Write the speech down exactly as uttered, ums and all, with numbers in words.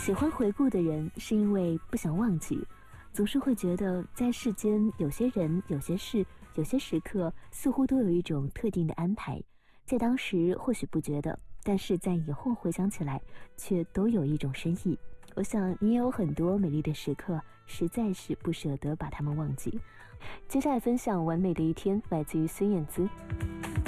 喜欢回顾的人是因为不想忘记，总是会觉得在世间有些人、有些事、有些时刻似乎都有一种特定的安排，在当时或许不觉得，但是在以后回想起来却都有一种深意。我想你也有很多美丽的时刻，实在是不舍得把它们忘记。接下来分享完美的一天，来自于孙燕姿。